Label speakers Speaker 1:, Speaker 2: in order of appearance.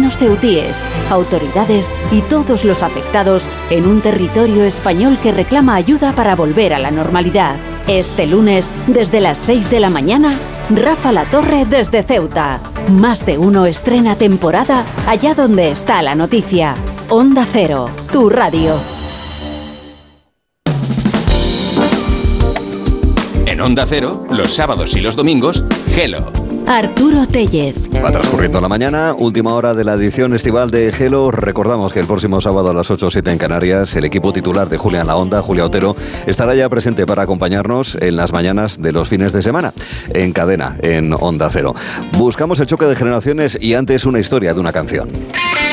Speaker 1: ciudadanos ceutíes, autoridades y todos los afectados en un territorio español que reclama ayuda para volver a la normalidad. Este lunes, desde las 6 de la mañana, Rafa La Torre desde Ceuta. Más de uno estrena temporada allá donde está la noticia. Onda Cero, tu radio.
Speaker 2: En Onda Cero, los sábados y los domingos, Hello.
Speaker 1: Arturo Tellez.
Speaker 3: Va transcurriendo la mañana, última hora de la edición estival de Hello. Recordamos que el próximo sábado a las 8 o 7 en Canarias, el equipo titular de Julia en la Onda, Julia Otero, estará ya presente para acompañarnos en las mañanas de los fines de semana, en cadena, en Onda Cero. Buscamos el choque de generaciones y antes una historia de una canción.